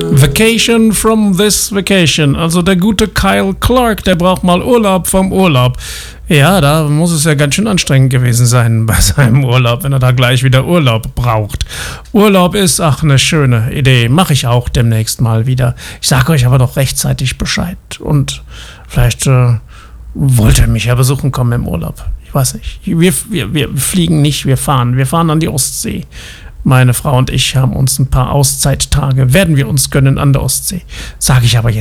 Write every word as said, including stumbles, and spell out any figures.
Vacation from this vacation. Also der gute Kyle Clark, der braucht mal Urlaub vom Urlaub. Ja, da muss es ja ganz schön anstrengend gewesen sein bei seinem Urlaub, wenn er da gleich wieder Urlaub braucht. Urlaub ist, ach, eine schöne Idee. Mache ich auch demnächst mal wieder. Ich sage euch aber doch rechtzeitig Bescheid. Und vielleicht äh, wollt ihr mich ja besuchen kommen im Urlaub. Ich weiß nicht. Wir, wir, wir fliegen nicht, wir fahren. Wir fahren an die Ostsee. Meine Frau und ich haben uns ein paar Auszeittage, werden wir uns gönnen an der Ostsee. Sage ich aber jetzt.